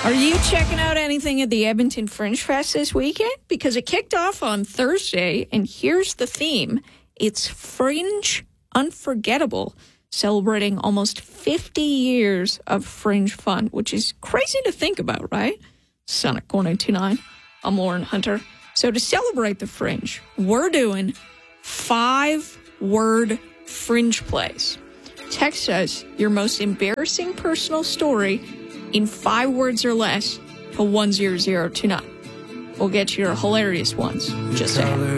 Are you checking out anything at the Edmonton Fringe Fest this weekend? Because it kicked off on Thursday, and here's the theme. It's Fringe Unforgettable, celebrating almost 50 years of Fringe fun, which is crazy to think about, right? Sonic 102.9. I'm Lauren Hunter. So to celebrate the Fringe, we're doing 5-word Fringe plays. Text us your most embarrassing personal story in 5 words or less to 10029. We'll get you your hilarious ones just ahead.